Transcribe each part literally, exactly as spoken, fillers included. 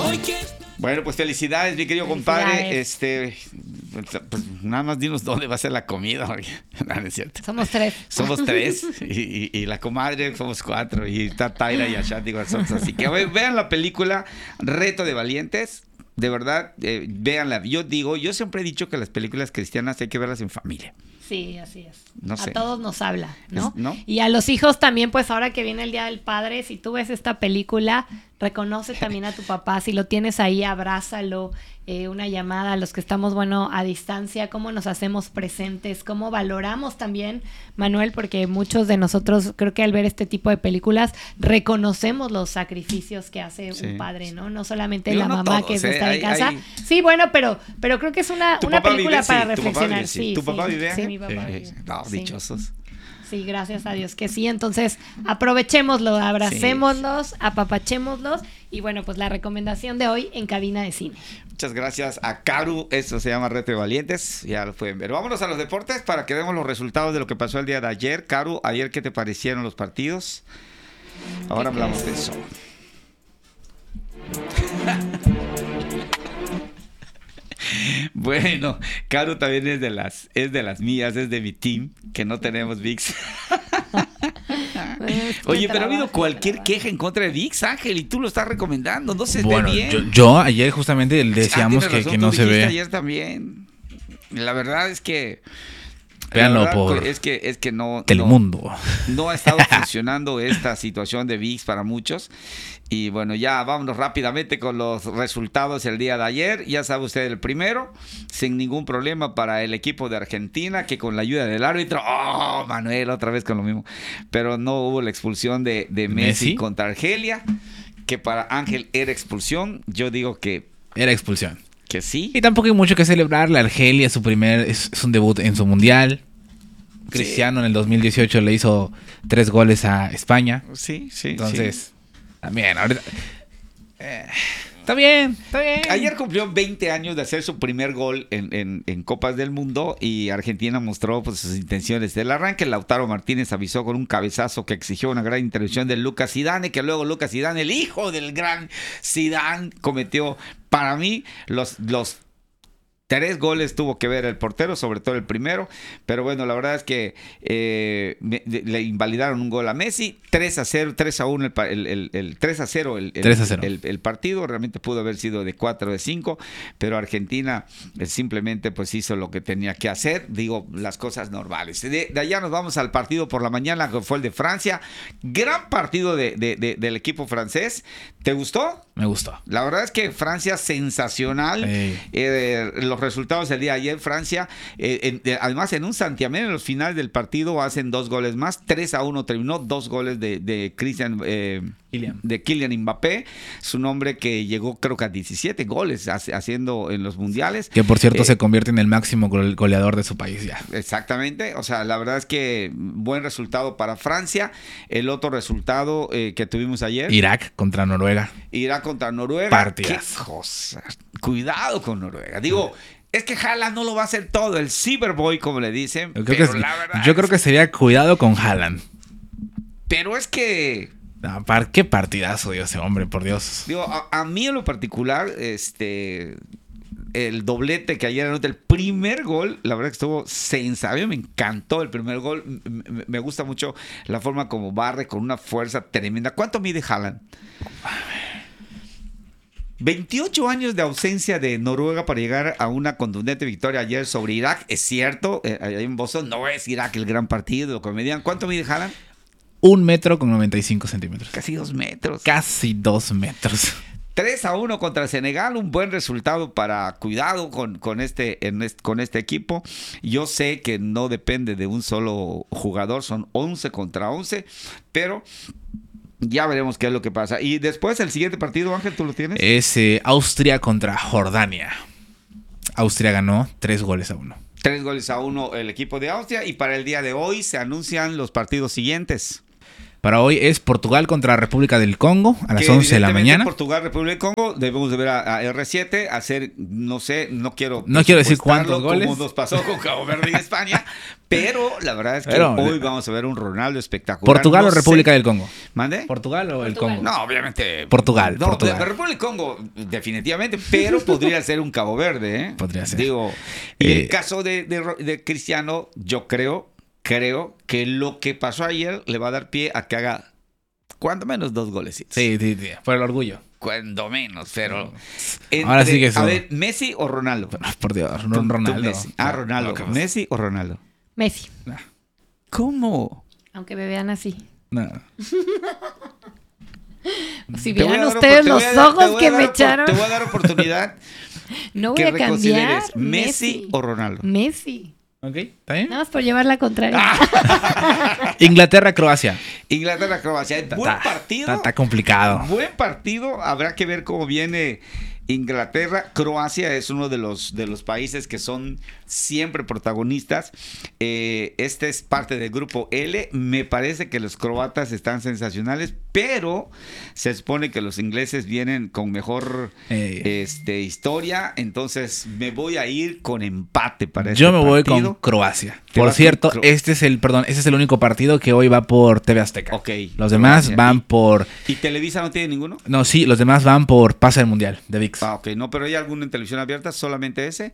Bueno, pues felicidades, mi querido compadre. Este, pues nada más dinos dónde va a ser la comida. No, no es cierto. Somos tres. Somos tres. Y, y, y la comadre somos cuatro. Y está Taira y Ashanti González. Así que vean la película Reto de Valientes. De verdad, eh, véanla. Yo digo, yo siempre he dicho que las películas cristianas hay que verlas en familia. Sí, así es. No sé. A todos nos habla, ¿no? Es, ¿no? Y a los hijos también, pues ahora que viene el Día del Padre, si tú ves esta película, reconoce también a tu papá. Si lo tienes ahí, abrázalo. Eh, una llamada a los que estamos, bueno, a distancia, cómo nos hacemos presentes, cómo valoramos también, Manuel, porque muchos de nosotros, creo que al ver este tipo de películas, reconocemos los sacrificios que hace sí. un padre, ¿no? No solamente Digo, la no mamá todos, que es eh, estar hay, en casa. Hay... Sí, bueno, pero, pero creo que es una, una película vive, para sí, reflexionar. Tu papá vive, sí. Sí, ¿Tu sí, papá vive? Sí, mi papá eh, vive. No, sí. dichosos. Sí, gracias a Dios que sí. Entonces, aprovechémoslo, abracémoslos, sí. apapachémoslos. Y bueno, pues la recomendación de hoy en Cabina de Cine. Muchas gracias a Caru. Esto se llama Reto de Valientes. Ya lo pueden ver. Vámonos a los deportes para que demos los resultados de lo que pasó el día de ayer. Caru, ayer, ¿qué te parecieron los partidos? Ahora hablamos de eso. Bueno, Caro también es de las es de las mías, es de mi team, que no tenemos V I X. Oye, pero ha habido cualquier queja en contra de V I X, Ángel, y tú lo estás recomendando, no se bueno, ve bien. Yo, yo ayer justamente decíamos ah, que, razón, que no se ve. Ayer también. La verdad es que Véanlo por es que es que no Telemundo. No, no ha estado funcionando esta situación de V I X para muchos. Y bueno, ya vámonos rápidamente con los resultados el día de ayer. Ya sabe usted el primero, sin ningún problema para el equipo de Argentina, que con la ayuda del árbitro, oh, Manuel, otra vez con lo mismo. Pero no hubo la expulsión de, de Messi, Messi contra Argelia, que para Ángel era expulsión. Yo digo que era expulsión. Que sí. Y tampoco hay mucho que celebrar. La Argelia, su primer, es, es un debut en su mundial. Cristiano sí. en el dos mil dieciocho le hizo tres goles a España. Sí, sí. Entonces, sí. también, ahorita. Eh, está bien, está bien. Ayer cumplió veinte años de hacer su primer gol en, en, en Copas del Mundo y Argentina mostró pues, sus intenciones del arranque. Lautaro Martínez avisó con un cabezazo que exigió una gran intervención de Lucas Zidane, que luego Lucas Zidane, el hijo del gran Zidane, cometió, para mí, los... los Tres goles tuvo que ver el portero, sobre todo el primero, pero bueno, la verdad es que eh, me, de, le invalidaron un gol a Messi, tres a cero, tres a uno, el, el, el tres a cero el, el, tres a cero. El, el, el partido, realmente pudo haber sido de cuatro de cinco, pero Argentina eh, simplemente pues hizo lo que tenía que hacer, digo, las cosas normales. De, de allá nos vamos al partido por la mañana, que fue el de Francia, gran partido de, de, de, del equipo francés. ¿Te gustó? Me gustó. La verdad es que Francia sensacional. Sí. Eh, los resultados del día de ayer, Francia, eh, en, de, además en un santiamén en los finales del partido hacen dos goles más, tres a uno terminó, dos goles de, de Christian eh, Kylian. de Kylian Mbappé, su nombre que llegó creo que a diecisiete goles haciendo en los mundiales. Que por cierto eh, se convierte en el máximo goleador de su país ya. Exactamente, o sea, la verdad es que buen resultado para Francia. El otro resultado eh, que tuvimos ayer, Irak contra Noruega. Irak contra Noruega. Partidas. Qué cosa. Cuidado con Noruega. Digo, es que Haaland no lo va a hacer todo, el Cyberboy, como le dicen. Yo pero creo, que, la verdad yo creo que sería cuidado con Haaland. Pero es que... No, par, qué partidazo dio ese hombre, por Dios. Digo, a, a mí en lo particular, este... el doblete que ayer anotó, el primer gol, la verdad que estuvo sensacional, me encantó el primer gol, me, me gusta mucho la forma como barre con una fuerza tremenda. ¿Cuánto mide Haaland? veintiocho años de ausencia de Noruega para llegar a una contundente victoria ayer sobre Irak, es cierto, eh, allá en Boston no es Irak el gran partido, lo que me digan. ¿Cuánto mide Haaland? Un metro con noventa y cinco centímetros. Casi dos metros. Casi dos metros. tres a uno contra Senegal, un buen resultado para cuidado con, con, este, en este, con este equipo. Yo sé que no depende de un solo jugador, son once contra once, pero ya veremos qué es lo que pasa. Y después el siguiente partido, Ángel, ¿tú lo tienes? Es eh, Austria contra Jordania. Austria ganó tres goles a uno. Tres goles a uno el equipo de Austria. Y para el día de hoy se anuncian los partidos siguientes. Para hoy es Portugal contra República del Congo a las Que once de la evidentemente mañana. Portugal, República del Congo, debemos de ver a, a R siete, hacer, no sé, no quiero No quiero decir presupuestarlo cuántos goles. como nos pasó con Cabo Verde y España, pero la verdad es que Pero, hoy vamos a ver un Ronaldo espectacular. ¿Portugal no o República sé. del Congo? ¿Mande? ¿Portugal o el Portugal. Congo? No, obviamente. Portugal, No, Portugal. la República del Congo, definitivamente, pero podría ser un Cabo Verde, ¿eh? Podría ser. Digo, y Eh, el caso de, de, de Cristiano, yo creo, creo que lo que pasó ayer le va a dar pie a que haga cuando menos dos golecitos. Sí, sí, sí, por el orgullo. Cuando menos, pero. Ahora sí que A eso. ver, ¿Messi o Ronaldo? Por Dios, Tú- no tú Ronaldo. Messi. Ah, Ronaldo. No, ¿qué pasa? ¿Messi o Ronaldo? Messi, ¿Cómo? aunque me vean así. No. Si Te voy a vieran dar ustedes opor- te los voy a dar- te ojos voy a que dar me opor- echaron. Te voy a dar oportunidad No voy que a cambiar. reconsideres. ¿Messi o Ronaldo? Messi. Ok, ¿está bien? Nada más por llevar la contraria. Inglaterra, Croacia. Inglaterra, Croacia. Buen Está- partido. Está, está complicado. Buen partido. Habrá que ver cómo viene Inglaterra. Croacia es uno de los, de los países que son siempre protagonistas. Eh, este es parte del grupo L. Me parece que los croatas están sensacionales, pero se supone que los ingleses vienen con mejor Eh. este, historia. Entonces me voy a ir con empate para este Yo me voy partido. con Croacia. Te Por vas cierto, con Cro- este es el, perdón, este es el único partido que hoy va por T V Azteca. Ok. Los demás Croacia. van por, ¿Y Televisa no tiene ninguno? no, sí, los demás van por Pase del Mundial de V I X. Ah, ok. No, pero ¿hay alguno en televisión abierta? ¿Solamente ese?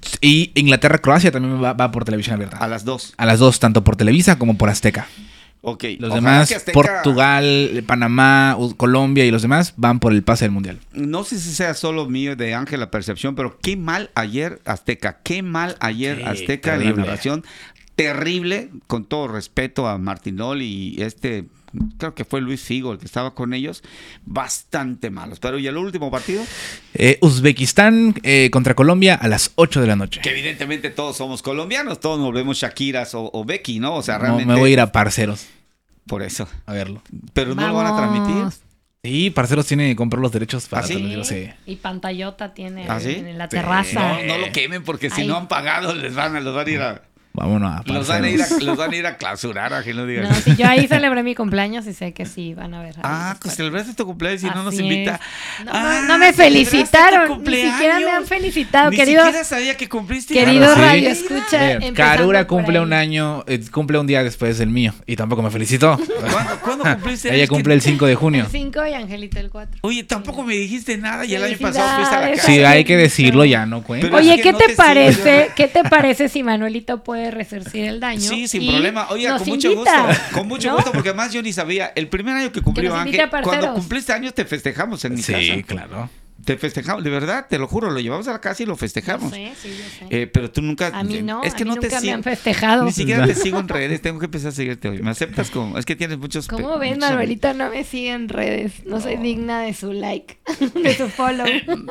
Y Inglaterra, Croacia también va, va por televisión abierta. A las dos. A las dos, tanto por Televisa como por Azteca. Ok. Los Ojalá demás, que Azteca- Portugal, Panamá, U- Colombia y los demás van por el Pase del Mundial. No sé si sea solo mío de Ángel la percepción, pero qué mal ayer Azteca. Qué mal ayer Sí, Azteca en terrible. la narración. Terrible, con todo respeto a Martinol y este, creo que fue Luis Figo el que estaba con ellos. Bastante malos. Pero ¿y el último partido? Eh, Uzbekistán eh, contra Colombia a las ocho de la noche. Que evidentemente todos somos colombianos, todos nos vemos Shakiras o, o Becky, ¿no? O sea, No, realmente. me voy a ir a Parceros Por eso. a verlo. Pero no lo van a transmitir. Vamos. Sí, Parceros tiene que comprar los derechos para ¿Ah, sí? transmitirlo, sí. Y pantallota tiene ¿Ah, sí? en la Sí. terraza. No, no lo quemen porque si Ay. no han pagado les van a, los van a ir a. Vámonos a Parceros. Los van a ir a, los van a ir a clausurar, a que no digan. No, si yo ahí celebré mi cumpleaños y sé que sí van a ver. Ah, ahí pues después. celebraste tu cumpleaños y no nos Así invita. es. No, Ah, no, no me celebraste felicitaron. tu Ni cumpleaños. siquiera me han felicitado, Ni querido. siquiera sabía que cumpliste. Querido Claro, sí. Radio Escucha. Mira, empezando Karura por cumple ahí. un año, eh, cumple un día después del mío y tampoco me felicitó. ¿Cuándo, ¿cuándo cumpliste? Ella Es que- cumple el cinco de junio. El cinco y Angelito el cuatro. Oye, tampoco me dijiste nada y el año pasado fuiste a la Felicidades. casa. Sí, hay que decirlo, ya no cuenta. Pero Oye, es que ¿qué no te, te parece? sigo. ¿Qué te parece si Manuelito puede resarcir el daño? Sí, sin y problema. Oiga, nos con mucho invita, gusto. Con mucho ¿no? gusto, porque además yo ni sabía. El primer año que Que cumplió nos Ángel, invite a cuando Parceros. cumpliste años te festejamos en mi Sí, casa. claro. Te festejamos, de verdad, te lo juro, lo llevamos a la casa y lo festejamos. Yo sé, sí, yo sé. Eh, pero tú nunca. A mí no, es que a mí no te nunca me sigo. han festejado. Ni siquiera te sigo en redes, tengo que empezar a seguirte hoy. ¿Me aceptas como? Es que tienes muchos. pe- ¿Cómo ven, muchos Manuelito? No me sigue en redes. No, soy digna de su like, de su follow.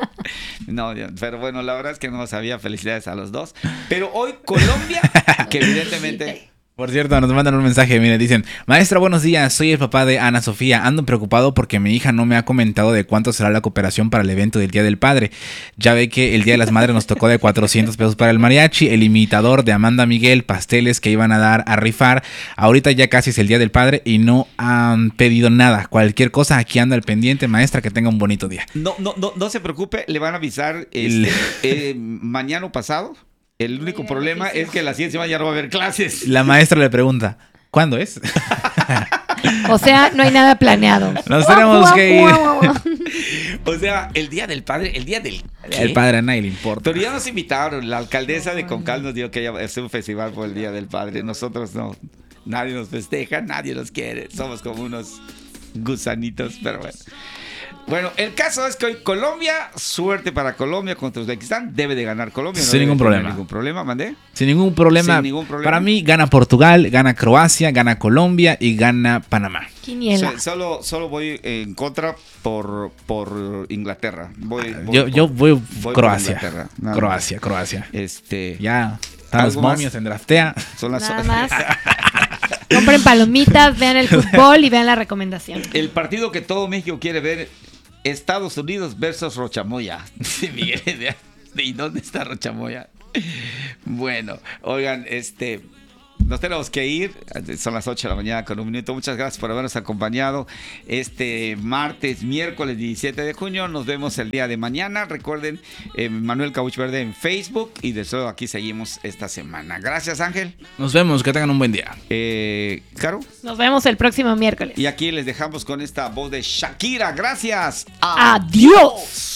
No, ya, pero bueno, la verdad es que no sabía. Felicidades a los dos. Pero hoy Colombia, que evidentemente. Por cierto, nos mandan un mensaje, miren, dicen: maestra, buenos días, soy el papá de Ana Sofía, ando preocupado porque mi hija no me ha comentado de cuánto será la cooperación para el evento del Día del Padre. Ya ve que el Día de las Madres nos tocó de cuatrocientos pesos para el mariachi, el imitador de Amanda Miguel, pasteles que iban a dar a rifar. Ahorita ya casi es el Día del Padre y no han pedido nada. Cualquier cosa, aquí anda al pendiente, maestra, que tenga un bonito día. No, no, no, no se preocupe, le van a avisar El- este, eh, mañana o pasado. El único Muy bien, problema noticia. es que la ciencia ya no va a haber clases. La maestra le pregunta: ¿cuándo es? O sea, no hay nada planeado. Nos tenemos que ir. O sea, el día del padre, el día del. ¿qué? El padre a nadie le importa. Pero ya nos invitaron. La alcaldesa de Concal nos dijo que ella hace un festival por el Día del Padre. Nosotros no. Nadie nos festeja, nadie nos quiere. Somos como unos gusanitos, pero bueno. Bueno, el caso es que hoy Colombia, suerte para Colombia contra Uzbekistán. Debe de ganar Colombia. No Sin debe ningún tener problema. ningún problema, mandé. Sin ningún problema. Sin ningún problema. Para mí gana Portugal, gana Croacia, gana Colombia y gana Panamá. Quiniela. So- solo, solo voy en contra por, por Inglaterra. Voy, voy Yo, por- yo voy, voy por Croacia. Inglaterra, nada Croacia, Croacia. Este. Ya están los ¿Algo más? momios en draftea. Son las Nada más. Compren palomitas, vean el fútbol y vean la recomendación. El partido que todo México quiere ver, Estados Unidos versus Rochamoya. Sí, Miguel, ¿y dónde está Rochamoya? Bueno, oigan, este, nos tenemos que ir. Son las ocho de la mañana con un minuto. Muchas gracias por habernos acompañado este martes, miércoles diecisiete de junio. Nos vemos el día de mañana. Recuerden, eh, Manuel Cauch Verde en Facebook y de eso aquí seguimos esta semana. Gracias, Ángel. Nos vemos, que tengan un buen día. Eh, Caro. Nos vemos el próximo miércoles. Y aquí les dejamos con esta voz de Shakira. Gracias. Adiós.